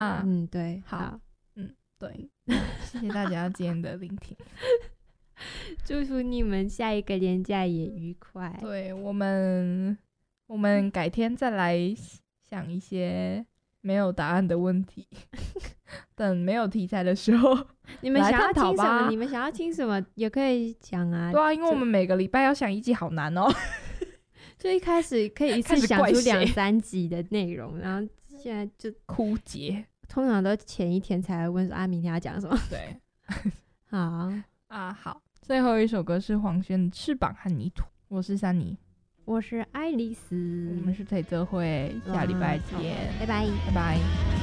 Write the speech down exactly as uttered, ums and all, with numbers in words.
啊， 嗯，对， 好好， 嗯，对，谢谢大家今天的聆听。 祝福你们下一个连假也愉快。 对，我们，我们改天再来想一些没有答案的问题，等没有题材的时候， 你们想要来探讨听什么？ 吧你们想要听什么也可以讲啊。 对啊，因为我们每个礼拜要想一集，好难哦。 就一开始可以一次开始想出怪谁两三集的内容，然后现在就枯竭。 通常都前一天才会问说啊，明天要讲什么。 对， 好， 啊，好，最后一首歌是黄轩的《翅膀和泥土》，我是珊妮， 我是爱丽丝， 我们是推特会，下礼拜见， 拜拜。 拜拜。